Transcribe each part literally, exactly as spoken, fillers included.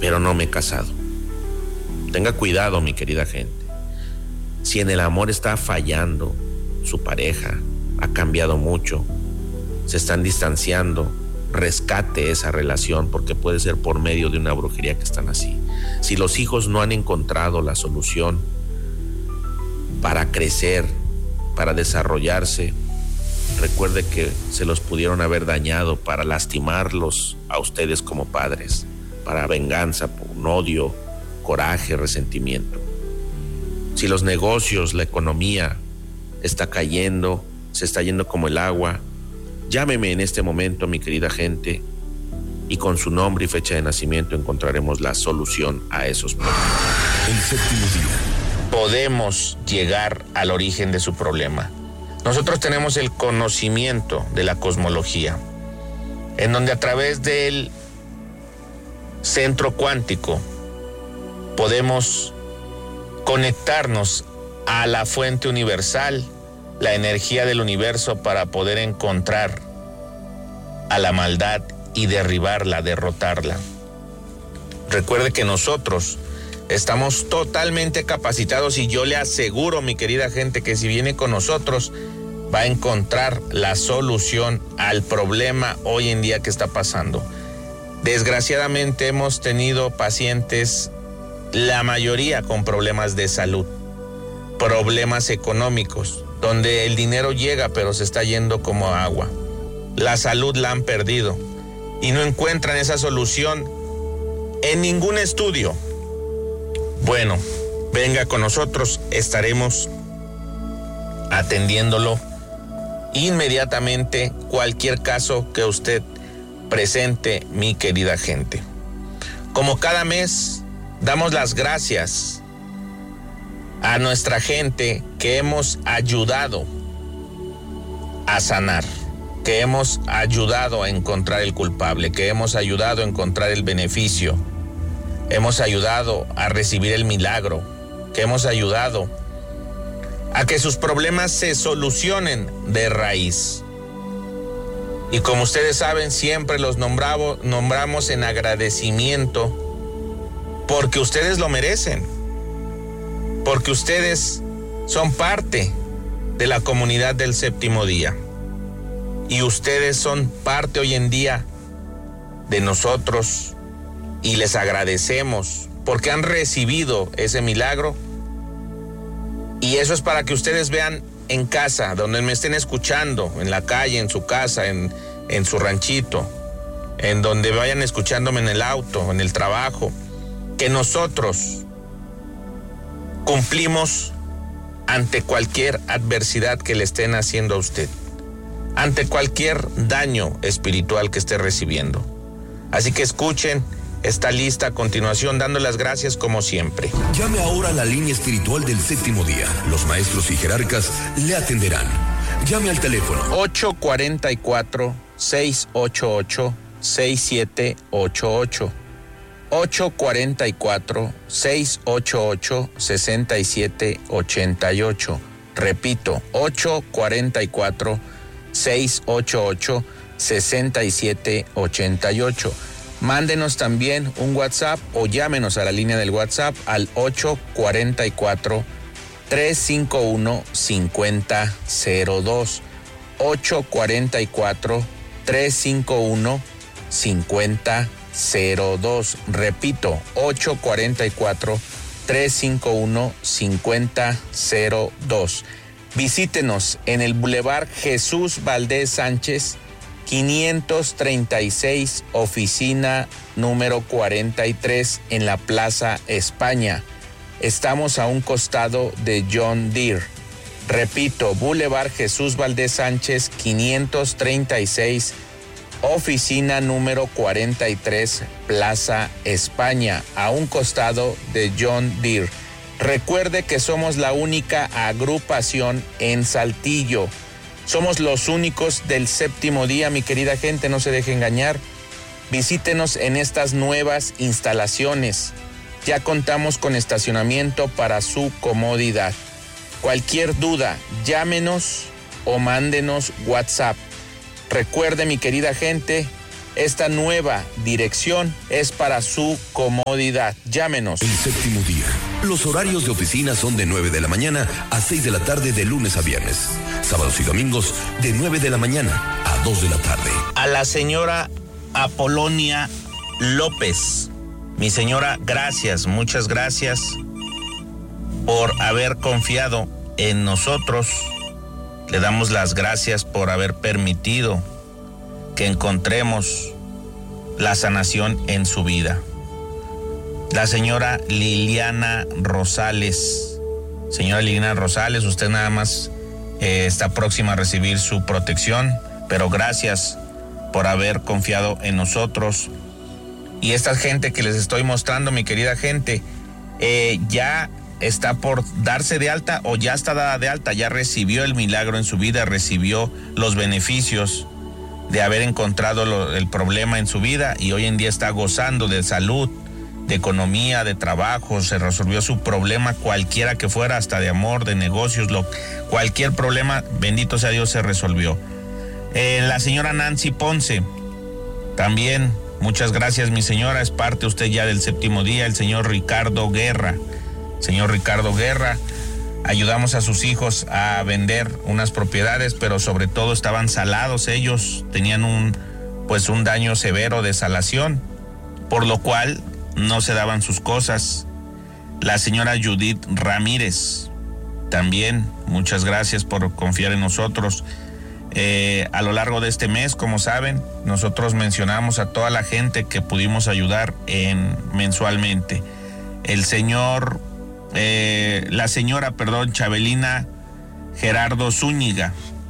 pero no me he casado. Tenga cuidado, mi querida gente. Si en el amor está fallando su pareja, ha cambiado mucho, se están distanciando, rescate esa relación, porque puede ser por medio de una brujería que están así. Si los hijos no han encontrado la solución para crecer, para desarrollarse, recuerde que se los pudieron haber dañado para lastimarlos a ustedes como padres, para venganza, por un odio, coraje, resentimiento. Si los negocios, la economía está cayendo, se está yendo como el agua, llámeme en este momento, mi querida gente, y con su nombre y fecha de nacimiento encontraremos la solución a esos problemas. El séptimo día. Podemos llegar al origen de su problema. Nosotros tenemos el conocimiento de la cosmología, en donde a través del centro cuántico podemos conectarnos a la fuente universal, la energía del universo, para poder encontrar a la maldad y derribarla, derrotarla. Recuerde que nosotros estamos totalmente capacitados, y yo le aseguro, mi querida gente, que si viene con nosotros va a encontrar la solución al problema hoy en día que está pasando. Desgraciadamente hemos tenido pacientes, la mayoría con problemas de salud, problemas económicos, donde el dinero llega pero se está yendo como agua. La salud la han perdido y no encuentran esa solución en ningún estudio. Bueno, venga con nosotros, estaremos atendiéndolo inmediatamente, cualquier caso que usted presente, mi querida gente. Como cada mes, damos las gracias a nuestra gente que hemos ayudado a sanar, que hemos ayudado a encontrar el culpable, que hemos ayudado a encontrar el beneficio, hemos ayudado a recibir el milagro, que hemos ayudado a que sus problemas se solucionen de raíz. Y como ustedes saben, siempre los nombramos, nombramos en agradecimiento, porque ustedes lo merecen, porque ustedes son parte de la comunidad del séptimo día, y ustedes son parte hoy en día de nosotros, y les agradecemos porque han recibido ese milagro. Y eso es para que ustedes vean en casa, donde me estén escuchando, en la calle, en su casa, en, en su ranchito, en donde vayan escuchándome en el auto, en el trabajo, que nosotros cumplimos ante cualquier adversidad que le estén haciendo a usted, ante cualquier daño espiritual que esté recibiendo. Así que escuchen esta lista a continuación, dando las gracias como siempre. Llame ahora a la línea espiritual del séptimo día. Los maestros y jerarcas le atenderán. Llame al teléfono ocho cuatro cuatro, seis ocho ocho, seis siete ocho ocho. ocho cuatro cuatro, seis ocho ocho, seis siete ocho ocho. Repito, ocho cuatro cuatro, seis ocho ocho, seis siete ocho ocho. Mándenos también un WhatsApp o llámenos a la línea del WhatsApp al ocho cuatro cuatro, tres cinco uno, cinco cero cero dos. ocho cuatro cuatro, tres cinco uno, cinco cero cero dos. Repito, ocho cuatro cuatro, tres cinco uno, cinco cero cero dos. Visítenos en el Boulevard Jesús Valdés Sánchez, quinientos treinta y seis, oficina número cuarenta y tres, en la Plaza España. Estamos a un costado de John Deere. Repito, Boulevard Jesús Valdés Sánchez, quinientos treinta y seis, oficina número cuarenta y tres, Plaza España, a un costado de John Deere. Recuerde que somos la única agrupación en Saltillo. Somos los únicos del séptimo día, mi querida gente, no se deje engañar. Visítenos en estas nuevas instalaciones. Ya contamos con estacionamiento para su comodidad. Cualquier duda, llámenos o mándenos WhatsApp. Recuerde, mi querida gente, Esta nueva dirección es para su comodidad. Llámenos. El Séptimo Día. Los horarios de oficina son de nueve de la mañana a seis de la tarde de lunes a viernes. Sábados y domingos de nueve de la mañana a dos de la tarde. A la señora Apolonia López. Mi señora, gracias, muchas gracias por haber confiado en nosotros. Le damos las gracias por haber permitido que encontremos la sanación en su vida. La señora Liliana Rosales. Señora Liliana Rosales, usted nada más eh, está próxima a recibir su protección, pero gracias por haber confiado en nosotros. Y esta gente que les estoy mostrando, mi querida gente, eh, ya está por darse de alta o ya está dada de alta, ya recibió el milagro en su vida, recibió los beneficios de haber encontrado lo, el problema en su vida y hoy en día está gozando de salud, de economía, de trabajo. Se resolvió su problema cualquiera que fuera, hasta de amor, de negocios, lo, cualquier problema, bendito sea Dios, se resolvió. Eh, la señora Nancy Ponce, también muchas gracias, mi señora, es parte usted ya del Séptimo Día. El señor Ricardo Guerra, señor Ricardo Guerra, ayudamos a sus hijos a vender unas propiedades, pero sobre todo estaban salados ellos, tenían un, pues un daño severo de salación, por lo cual no se daban sus cosas. La señora Judith Ramírez, también muchas gracias por confiar en nosotros. Eh, a lo largo de este mes, como saben, nosotros mencionamos a toda la gente que pudimos ayudar en, mensualmente. El señor, eh, la señora, perdón, Chabelina Gerardo Zúñiga,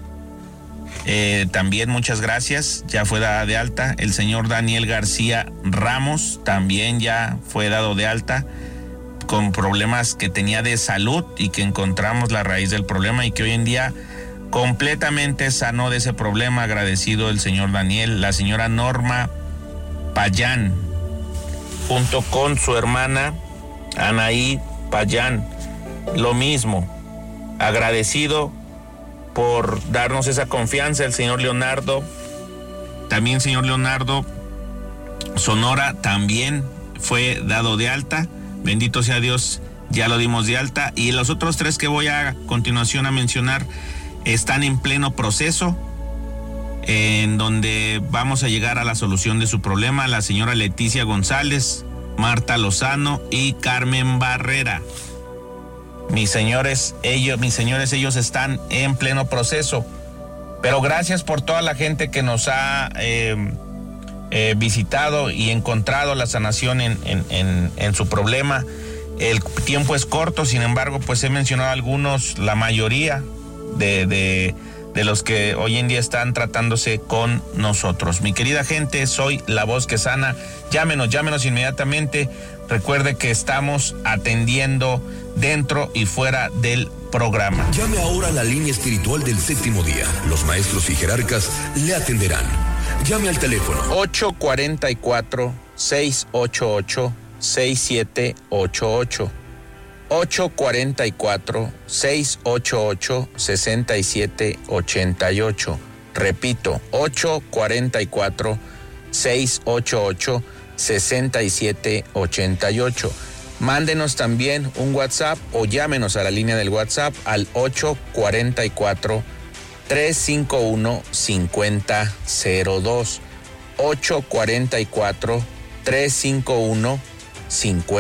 eh, también muchas gracias, ya fue dada de alta. El señor Daniel García Ramos también ya fue dado de alta con problemas que tenía de salud y que encontramos la raíz del problema y que hoy en día completamente sanó de ese problema, agradecido el señor Daniel. La señora Norma Payán, junto con su hermana Anaí Payán, lo mismo, agradecido por darnos esa confianza. El señor Leonardo, también señor Leonardo Sonora, también fue dado de alta, bendito sea Dios, ya lo dimos de alta. Y los otros tres que voy a continuación a mencionar están en pleno proceso, en donde vamos a llegar a la solución de su problema. La señora Leticia González, Marta Lozano y Carmen Barrera. Mis señores, ellos, mis señores, ellos están en pleno proceso. Pero gracias por toda la gente que nos ha eh, eh, visitado y encontrado la sanación en, en, en, en su problema. El tiempo es corto, sin embargo, pues he mencionado algunos, la mayoría De, de, de los que hoy en día están tratándose con nosotros. Mi querida gente, soy La Voz que Sana. Llámenos, llámenos inmediatamente. Recuerde que estamos atendiendo dentro y fuera del programa. Llame ahora a la línea espiritual del Séptimo Día. Los maestros y jerarcas le atenderán. Llame al teléfono ocho cuatro cuatro, seis ocho ocho, seis siete ocho ocho. ocho cuatro cuatro, seis ocho ocho, seis siete ocho ocho. Repito, ocho cuatro cuatro, seis ocho ocho, seis siete ocho ocho. Mándenos también un WhatsApp o llámenos a la línea del WhatsApp al ocho cuatro cuatro, tres cinco uno, cinco cero cero dos. ocho cuatro cuatro, tres cinco uno, cinco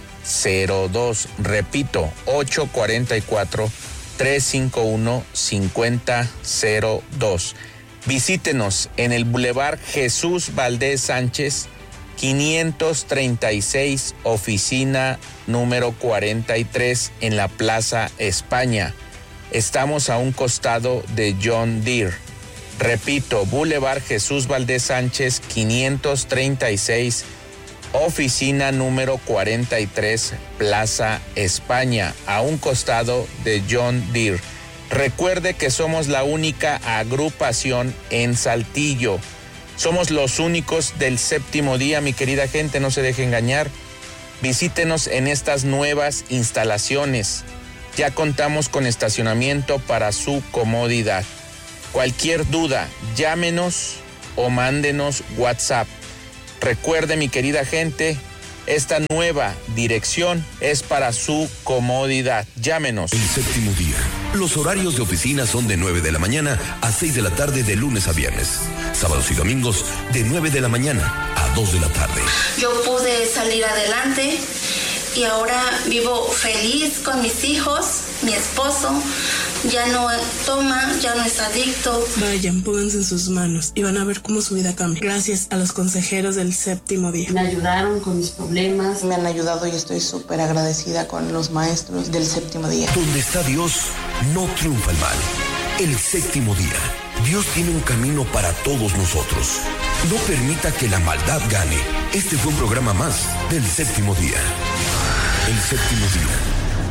cero dos. Repito, ocho cuatro cuatro, tres cinco uno, cinco cero dos. Visítenos en el Boulevard Jesús Valdés Sánchez, quinientos treinta y seis, oficina número cuarenta y tres, en la Plaza España. Estamos a un costado de John Deere. Repito, Boulevard Jesús Valdés Sánchez, quinientos treinta y seis, oficina número cuarenta y tres, Plaza España, a un costado de John Deere. Recuerde que somos la única agrupación en Saltillo. Somos los únicos del Séptimo Día, mi querida gente, no se deje engañar. Visítenos en estas nuevas instalaciones. Ya contamos con estacionamiento para su comodidad. Cualquier duda, llámenos o mándenos WhatsApp. Recuerde, mi querida gente, esta nueva dirección es para su comodidad. Llámenos. El Séptimo Día. Los horarios de oficina son de nueve de la mañana a seis de la tarde de lunes a viernes. Sábados y domingos de nueve de la mañana a dos de la tarde. Yo pude salir adelante y ahora vivo feliz con mis hijos, mi esposo. Ya no toma, ya no es adicto. Vayan, pónganse en sus manos y van a ver cómo su vida cambia. Gracias a los consejeros del Séptimo Día. Me ayudaron con mis problemas. Me han ayudado y estoy súper agradecida con los maestros del Séptimo Día. Donde está Dios, no triunfa el mal. El Séptimo Día. Dios tiene un camino para todos nosotros. No permita que la maldad gane. Este fue un programa más del Séptimo Día. El Séptimo Día.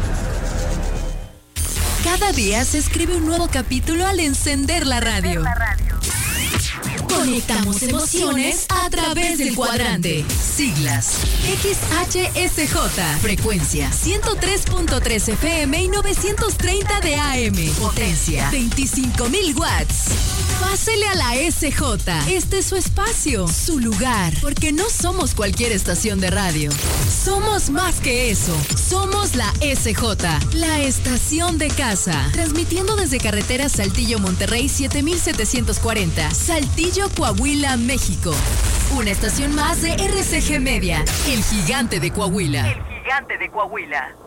Cada día se escribe un nuevo capítulo al encender la radio. Conectamos emociones a través del cuadrante. Siglas: X H S J. Frecuencia: ciento tres punto tres F M y novecientos treinta de A M. Potencia: veinticinco mil watts. Pásele a la S J. Este es su espacio, su lugar. Porque no somos cualquier estación de radio. Somos más que eso. Somos la S J, la estación de casa. Transmitiendo desde carretera Saltillo-Monterrey siete mil setecientos cuarenta. Saltillo, Coahuila, México. Una estación más de R C G Media, el gigante de Coahuila. El gigante de Coahuila.